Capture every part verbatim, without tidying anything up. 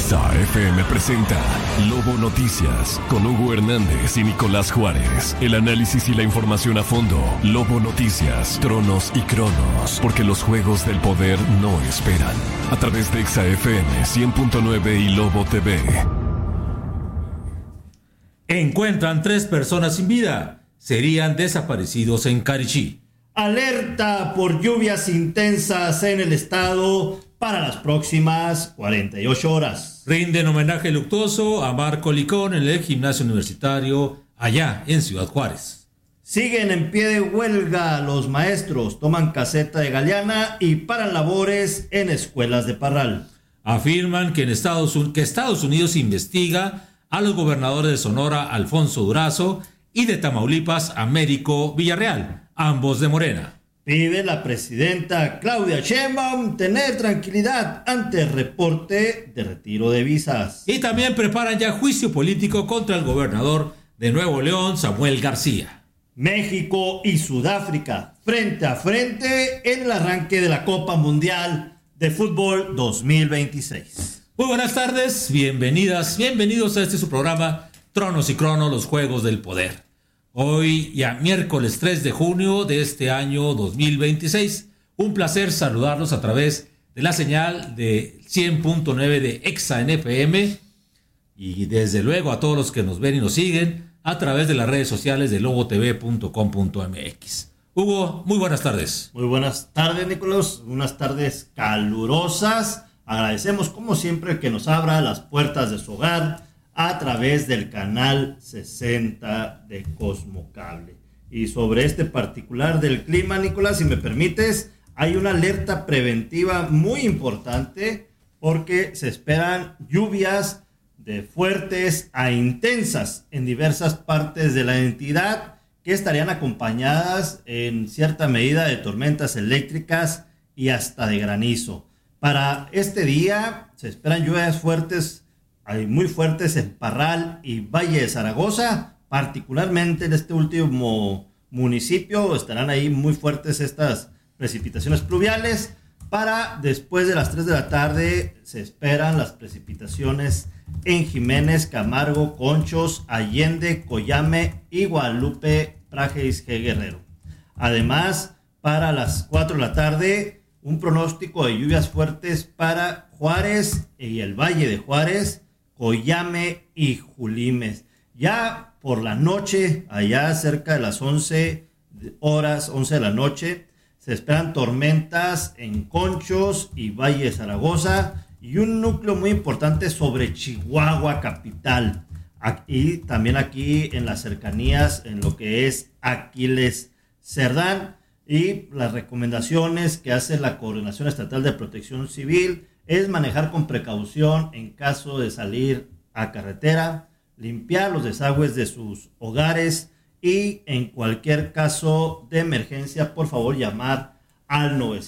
Exa F M presenta Lobo Noticias con Hugo Hernández y Nicolás Juárez. El análisis y la información a fondo. Lobo Noticias, tronos y cronos. Porque los juegos del poder no esperan. A través de Exa F M cien punto nueve y Lobo T V. Encuentran tres personas sin vida. Serían desaparecidos en Carichí. Alerta por lluvias intensas en el estado para las próximas cuarenta y ocho horas. Rinden homenaje luctuoso a Marco Licón en el gimnasio universitario allá en Ciudad Juárez. Siguen en pie de huelga los maestros, toman caseta de Galeana y paran labores en escuelas de Parral. Afirman que en Estados, que Estados Unidos investiga a los gobernadores de Sonora, Alfonso Durazo, y de Tamaulipas, Américo Villarreal, ambos de Morena. Pide la presidenta Claudia Sheinbaum tener tranquilidad ante el reporte de retiro de visas. Y también preparan ya juicio político contra el gobernador de Nuevo León, Samuel García. México y Sudáfrica, frente a frente en el arranque de la Copa Mundial de Fútbol dos mil veintiséis. Muy buenas tardes, bienvenidas, bienvenidos a este su programa Tronos y Cronos, los Juegos del Poder. Hoy ya miércoles tres de junio de este año dos mil veintiséis. Un placer saludarlos a través de la señal de cien punto nueve de Exa en F M y desde luego a todos los que nos ven y nos siguen a través de las redes sociales de lobo t v punto com punto m x. Hugo, muy buenas tardes. Muy buenas tardes, Nicolás. Unas tardes calurosas. Agradecemos como siempre que nos abra las puertas de su hogar a través del canal sesenta de Cosmocable. Y sobre este particular del clima, Nicolás, si me permites, hay una alerta preventiva muy importante porque se esperan lluvias de fuertes a intensas en diversas partes de la entidad que estarían acompañadas en cierta medida de tormentas eléctricas y hasta de granizo. Para este día se esperan lluvias fuertes Hay muy fuertes en Parral y Valle de Zaragoza, particularmente en este último municipio estarán ahí muy fuertes estas precipitaciones pluviales. Para después de las tres de la tarde se esperan las precipitaciones en Jiménez, Camargo, Conchos, Allende, Coyame y Guadalupe, Prajeis G. Guerrero. Además, para las cuatro de la tarde, un pronóstico de lluvias fuertes para Juárez y el Valle de Juárez, Coyame y Julimes. Ya por la noche, allá cerca de las once horas, once de la noche, se esperan tormentas en Conchos y Valle de Zaragoza y un núcleo muy importante sobre Chihuahua capital. Y también aquí en las cercanías, en lo que es Aquiles Cerdán. Y las recomendaciones que hace la Coordinación Estatal de Protección Civil es manejar con precaución en caso de salir a carretera, limpiar los desagües de sus hogares y en cualquier caso de emergencia, por favor, llamar al nueve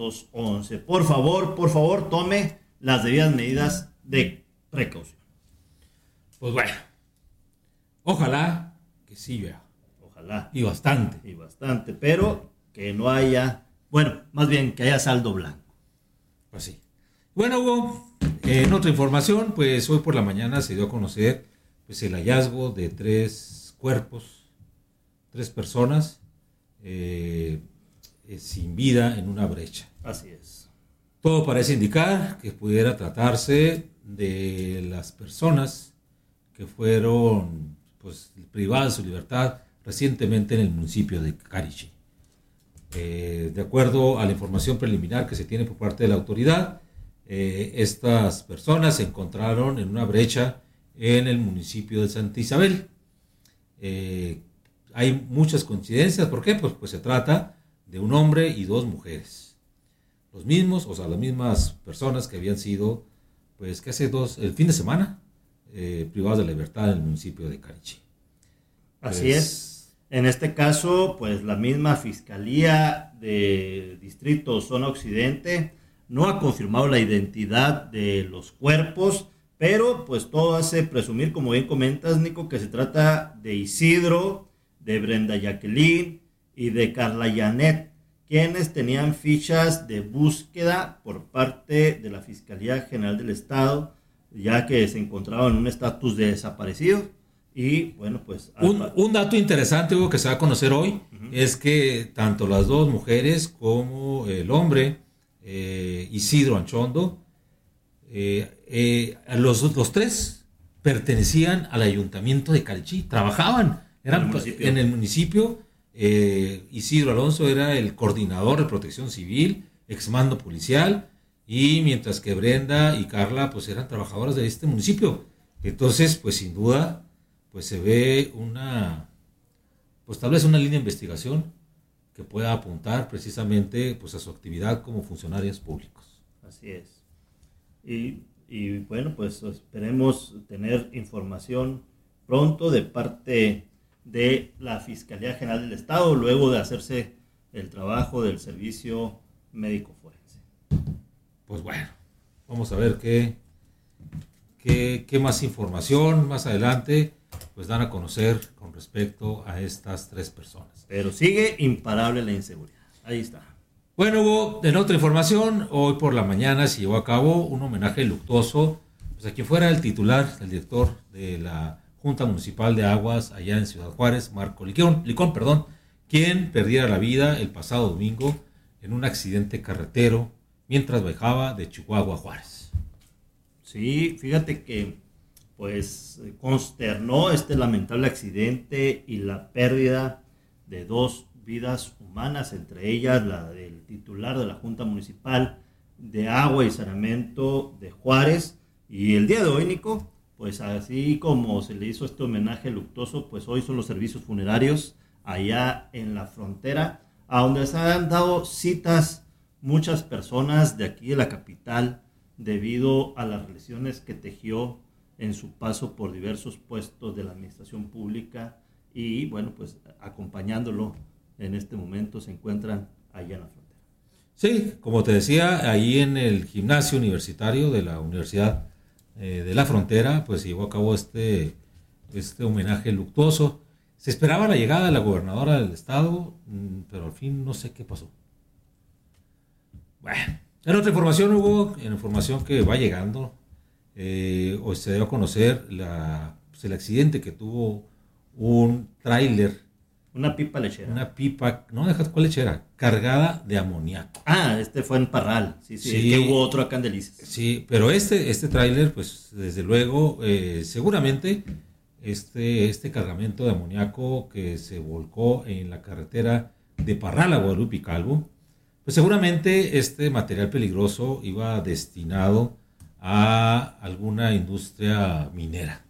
once. Por favor, por favor, tome las debidas medidas de precaución. Pues bueno, ojalá que sí llueva. Ojalá. Y bastante. Y bastante, pero que no haya, bueno, más bien que haya saldo blanco. Pues sí. Bueno, Hugo, eh, en otra información, pues hoy por la mañana se dio a conocer pues, el hallazgo de tres cuerpos, tres personas eh, eh, sin vida en una brecha. Así es. Todo parece indicar que pudiera tratarse de las personas que fueron pues, privadas de su libertad recientemente en el municipio de Carichí. Eh, de acuerdo a la información preliminar que se tiene por parte de la autoridad, Eh, estas personas se encontraron en una brecha en el municipio de Santa Isabel. Eh, hay muchas coincidencias. ¿Por qué? Pues, pues se trata de un hombre y dos mujeres. Los mismos, o sea, las mismas personas que habían sido, pues que hace dos, el fin de semana, eh, privadas de la libertad en el municipio de Carichí. Así pues, es. En este caso, pues la misma Fiscalía de Distrito Zona Occidente no ha confirmado la identidad de los cuerpos, pero pues todo hace presumir, como bien comentas, Nico, que se trata de Isidro, de Brenda Jacqueline y de Carla Janet, quienes tenían fichas de búsqueda por parte de la Fiscalía General del Estado ya que se encontraba en un estatus de desaparecido. Y bueno, pues... Un, un dato interesante, Hugo, que se va a conocer hoy, uh-huh. es que tanto las dos mujeres como el hombre, eh, Isidro Anchondo, eh, eh, los, los tres pertenecían al ayuntamiento de Calchí, trabajaban eran en el municipio. En el municipio eh, Isidro Alonso era el coordinador de protección civil, exmando policial, y mientras que Brenda y Carla pues eran trabajadoras de este municipio. Entonces, pues sin duda... pues se ve una, pues tal vez una línea de investigación que pueda apuntar precisamente pues a su actividad como funcionarios públicos. Así es. Y, y bueno, pues esperemos tener información pronto de parte de la Fiscalía General del Estado, luego de hacerse el trabajo del Servicio Médico Forense. Pues bueno, vamos a ver qué, qué, qué más información más adelante pues dan a conocer con respecto a estas tres personas. Pero sigue imparable la inseguridad. Ahí está. Bueno, Hugo, en otra información, hoy por la mañana se llevó a cabo un homenaje luctuoso pues a quien fuera el titular, el director de la Junta Municipal de Aguas allá en Ciudad Juárez, Marco Licón, Licón, perdón, quien perdiera la vida el pasado domingo en un accidente carretero mientras viajaba de Chihuahua a Juárez. Sí, fíjate que pues consternó este lamentable accidente y la pérdida de dos vidas humanas, entre ellas la del titular de la Junta Municipal de Agua y Saneamiento de Juárez. Y el día de hoy, Nico, pues así como se le hizo este homenaje luctuoso, pues hoy son los servicios funerarios allá en la frontera, a donde se han dado citas muchas personas de aquí de la capital debido a las relaciones que tejió en su paso por diversos puestos de la administración pública y bueno, pues acompañándolo en este momento se encuentran allá en la frontera. Sí, como te decía, ahí en el gimnasio universitario de la Universidad eh, de la Frontera, pues se llevó a cabo este, este homenaje luctuoso. Se esperaba la llegada de la gobernadora del estado, pero al fin no sé qué pasó. Bueno, en otra información, Hugo, en información que va llegando, Eh, hoy se dio a conocer la, pues el accidente que tuvo un tráiler. Una pipa lechera. Una pipa, no, deja cuál lechera, cargada de amoníaco. Ah, este fue en Parral. Sí, sí, sí, que hubo otro acá en Delicias. Sí, pero este, este tráiler, pues desde luego, eh, seguramente este, este cargamento de amoníaco que se volcó en la carretera de Parral a Guadalupe y Calvo, pues seguramente este material peligroso iba destinado a alguna industria minera.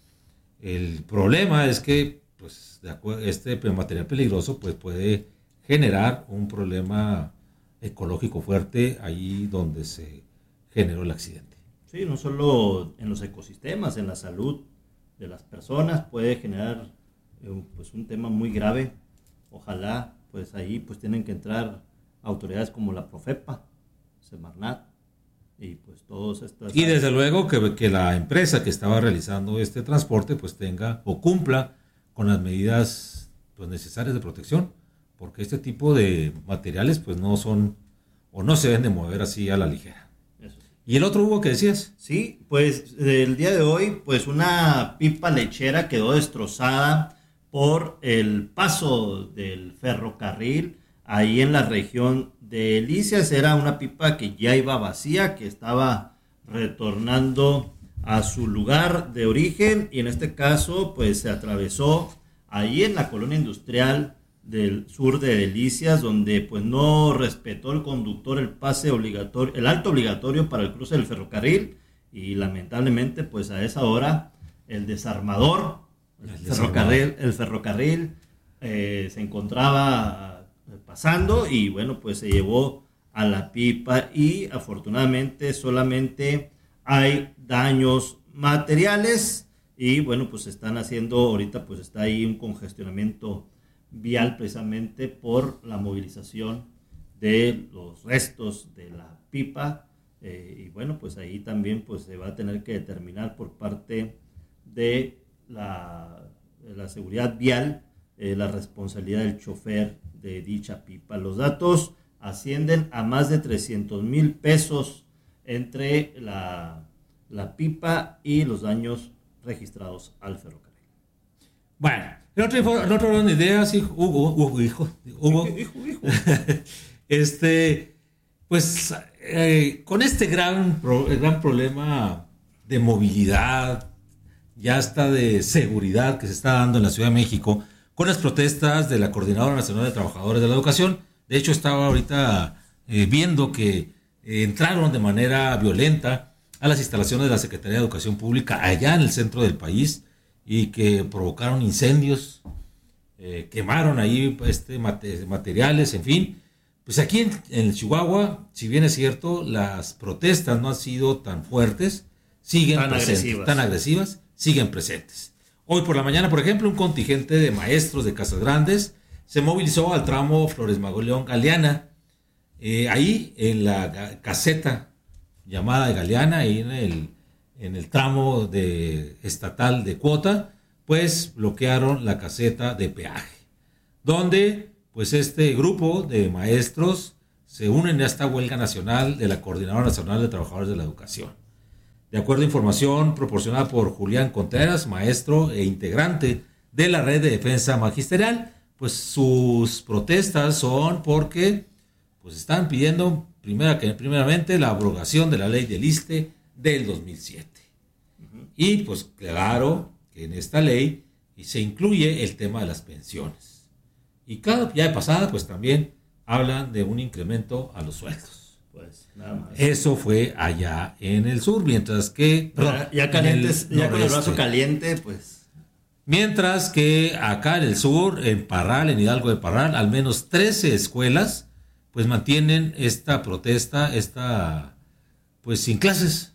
El problema es que pues, de acuerdo, este material peligroso pues, puede generar un problema ecológico fuerte ahí donde se generó el accidente. Sí, no solo en los ecosistemas, en la salud de las personas puede generar eh, pues, un tema muy grave. Ojalá pues ahí pues tienen que entrar autoridades como la Profepa, Semarnat, y pues todos estos... Y desde luego que, que la empresa que estaba realizando este transporte pues tenga o cumpla con las medidas pues, necesarias de protección, porque este tipo de materiales pues no son o no se deben de mover así a la ligera. Eso sí. ¿Y el otro, Hugo, que decías? Sí, pues el día de hoy pues una pipa lechera quedó destrozada por el paso del ferrocarril ahí en la región de Delicias. Era una pipa que ya iba vacía, que estaba retornando a su lugar de origen y en este caso pues se atravesó ahí en la colonia industrial del sur de Delicias, donde pues no respetó el conductor el pase obligatorio, el alto obligatorio para el cruce del ferrocarril y lamentablemente pues a esa hora el desarmador, el, el ferrocarril, desarmador. el ferrocarril eh, se encontraba pasando y bueno pues se llevó a la pipa y afortunadamente solamente hay daños materiales y bueno pues están haciendo ahorita pues está ahí un congestionamiento vial precisamente por la movilización de los restos de la pipa eh, y bueno pues ahí también pues se va a tener que determinar por parte de la, de la seguridad vial eh, la responsabilidad del chofer de dicha pipa. Los datos ascienden a más de trescientos mil pesos entre la la pipa y los daños registrados al ferrocarril. Bueno, en otro, en otro orden de ideas, hijo, Hugo, Hugo, hijo, Hugo, hijo, hijo. este, pues eh, con este gran, pro, gran problema de movilidad, ya hasta de seguridad que se está dando en la Ciudad de México, con las protestas de la Coordinadora Nacional de Trabajadores de la Educación. De hecho, estaba ahorita eh, viendo que eh, entraron de manera violenta a las instalaciones de la Secretaría de Educación Pública allá en el centro del país y que provocaron incendios, eh, quemaron ahí este, mate, materiales, en fin. Pues aquí en, en Chihuahua, si bien es cierto, las protestas no han sido tan fuertes, siguen tan presentes, agresivas. tan agresivas, siguen presentes. Hoy por la mañana, por ejemplo, un contingente de maestros de Casas Grandes se movilizó al tramo Flores Magón Galeana, eh, ahí en la caseta llamada Galeana, ahí en el, en el tramo de, estatal de cuota, pues bloquearon la caseta de peaje, donde pues este grupo de maestros se unen a esta huelga nacional de la Coordinadora Nacional de Trabajadores de la Educación. De acuerdo a información proporcionada por Julián Contreras, maestro e integrante de la Red de Defensa Magisterial, pues sus protestas son porque pues están pidiendo primera, que, primeramente la abrogación de la ley del ISSSTE del dos mil siete. Uh-huh. Y pues claro que en esta ley se incluye el tema de las pensiones. Y cada ya de pasada pues también hablan de un incremento a los sueldos. Pues nada más. Eso fue allá en el sur, mientras que... Perdón, ya, ya calientes, ya con el brazo caliente, pues... Mientras que acá en el sur, en Parral, en Hidalgo de Parral, al menos trece escuelas, pues mantienen esta protesta, esta, pues sin clases,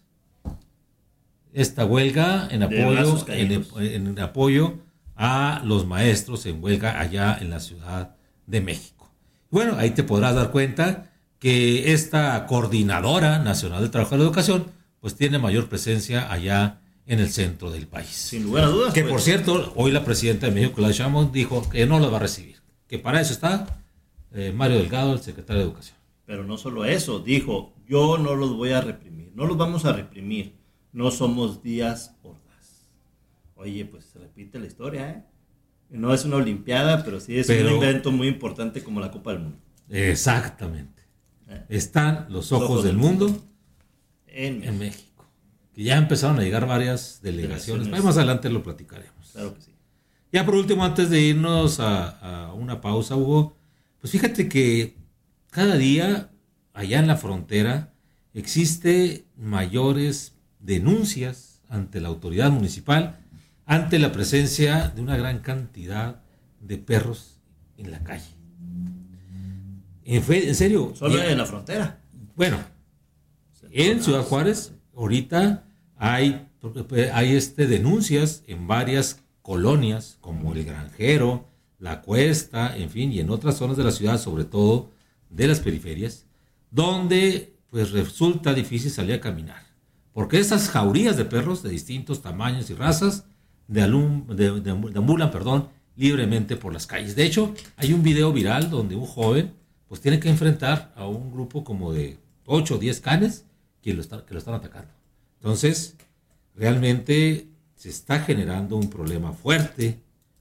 esta huelga en apoyo, en, en apoyo a los maestros en huelga allá en la Ciudad de México. Bueno, ahí te podrás dar cuenta que esta Coordinadora Nacional de Trabajo de la Educación, pues tiene mayor presencia allá en el centro del país. Sin lugar a dudas. Que pues. por cierto, hoy la presidenta de México, Claudia Sheinbaum, dijo que no la va a recibir, que para eso está eh, Mario Delgado, el secretario de Educación. Pero no solo eso, dijo, yo no los voy a reprimir, no los vamos a reprimir, no somos Díaz Ordaz. Oye, pues se repite la historia, ¿eh? No es una olimpiada, pero sí es pero, un evento muy importante como la Copa del Mundo. Exactamente. ¿Eh? Están los ojos, los ojos del mundo, mundo en, México. en México. Que ya empezaron a llegar varias delegaciones. delegaciones. Más adelante lo platicaremos. Claro que sí. Ya por último, antes de irnos a, a una pausa, Hugo, pues fíjate que cada día allá en la frontera existe mayores denuncias ante la autoridad municipal ante la presencia de una gran cantidad de perros en la calle. En, fe, en serio. Solo ya, en la frontera. Bueno, en Ciudad Juárez ahorita hay, hay este, denuncias en varias colonias como El Granjero, La Cuesta, en fin, y en otras zonas de la ciudad, sobre todo de las periferias, donde pues resulta difícil salir a caminar, porque esas jaurías de perros de distintos tamaños y razas de alum, de, de, deambulan perdón, libremente por las calles. De hecho, hay un video viral donde un joven pues tiene que enfrentar a un grupo como de ocho o diez canes que lo, está, que lo están atacando. Entonces, realmente se está generando un problema fuerte.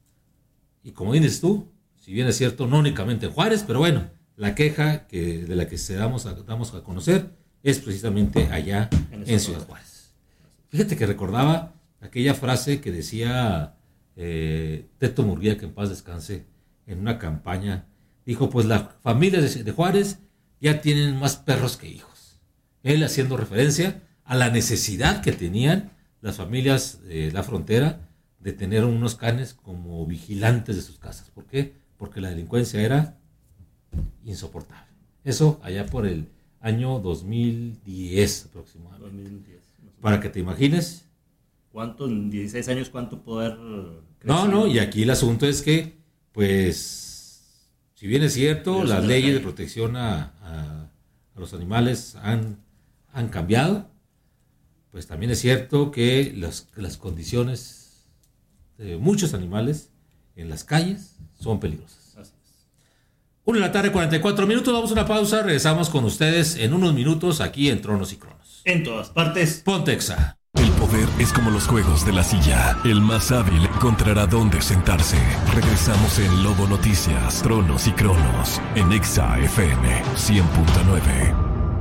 Y como dices tú, si bien es cierto, no únicamente en Juárez, pero bueno, la queja que, de la que se damos a, damos a conocer es precisamente allá en, en Ciudad Juárez. Fíjate que recordaba aquella frase que decía eh, Teto Murguía, que en paz descanse, en una campaña. Dijo, pues las familias de, de Juárez ya tienen más perros que hijos. Él haciendo referencia a la necesidad que tenían las familias de la frontera de tener unos canes como vigilantes de sus casas. ¿Por qué? Porque la delincuencia era insoportable. Eso allá por el año dos mil diez aproximadamente. dos mil diez. Para que te imagines. ¿Cuánto en dieciséis años, cuánto poder crecer? No, no, y aquí el asunto es que, pues, si bien es cierto, las leyes de protección a, a, a los animales han, han cambiado, pues también es cierto que las, las condiciones de muchos animales en las calles son peligrosas. Así es. Una de la tarde, cuarenta y cuatro minutos, vamos a una pausa, regresamos con ustedes en unos minutos aquí en Tronos y Cronos. En todas partes. Pontexa. poder es como los juegos de la silla. El más hábil encontrará dónde sentarse. Regresamos en Lobo Noticias, Tronos y Cronos, en Exa F M cien punto nueve.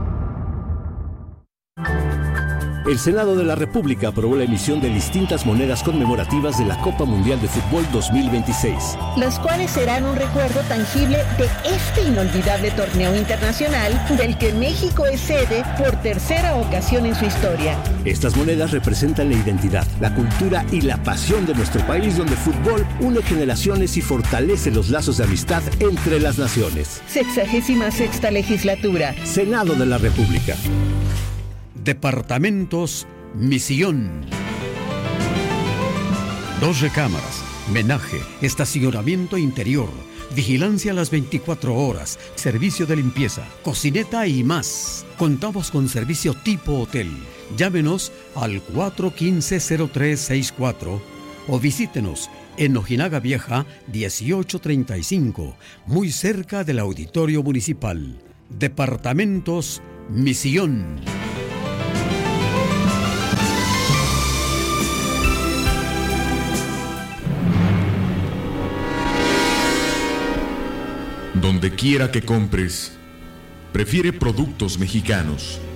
El Senado de la República aprobó la emisión de distintas monedas conmemorativas de la Copa Mundial de Fútbol dos mil veintiséis. Las cuales serán un recuerdo tangible de este inolvidable torneo internacional del que México es sede por tercera ocasión en su historia. Estas monedas representan la identidad, la cultura y la pasión de nuestro país, donde el fútbol une generaciones y fortalece los lazos de amistad entre las naciones. Sexagésima sexta legislatura. Senado de la República. Departamentos Misión. Dos recámaras, menaje, estacionamiento interior, vigilancia a las veinticuatro horas, servicio de limpieza, cocineta y más. Contamos con servicio tipo hotel. Llámenos al cuatro uno cinco, cero tres seis cuatro o visítenos en Ojinaga Vieja dieciocho treinta y cinco, muy cerca del Auditorio Municipal. Departamentos Misión. Donde quiera que compres, prefiere productos mexicanos.